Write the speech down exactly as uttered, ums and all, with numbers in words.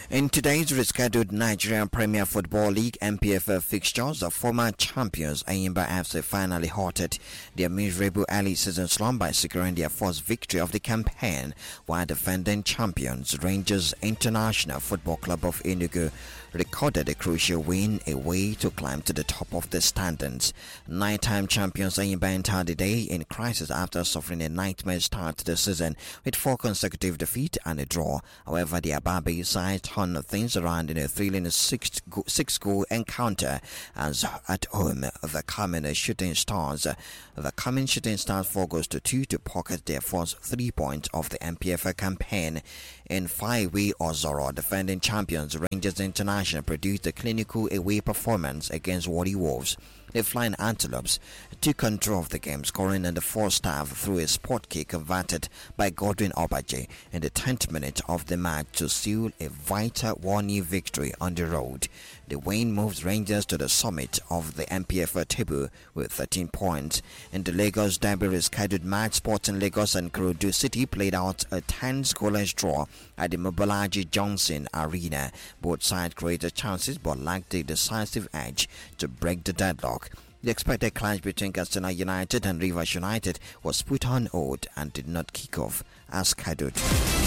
In today's rescheduled Nigerian Premier Football League N P F L fixtures, the former champions Ayimba F C finally halted their miserable early season slump by securing their first victory of the campaign, while defending champions Rangers International Football Club of Enugu recorded a crucial win away to climb to the top of the standings. Nine-time champions Ayimba entered the day in crisis after suffering a nightmare start to the season with four consecutive defeats and a draw. However, the Ababe side turned things around in a thrilling six go- six-goal encounter as at home the coming shooting stars the coming shooting stars four goals to two to pocket their first three points of the N P F L campaign. In five-way Ozoro, defending champions Rangers International produced a clinical away performance against Warri Wolves. The Flying Antelopes took control of the game, scoring in the first half through a spot kick converted by Godwin Obaje in the tenth minute of the match to seal a vital one-nil victory on the road. The win moves Rangers to the summit of the N P F L table with thirteen points. In the Lagos Derby rescheduled match, Sporting Lagos and Kurudu City played out a tense goalless draw at the Mobolaji Johnson Arena. Both sides created chances but lacked the decisive edge to break the deadlock. The expected clash between Katsina United and Rivers United was put on hold and did not kick off as scheduled.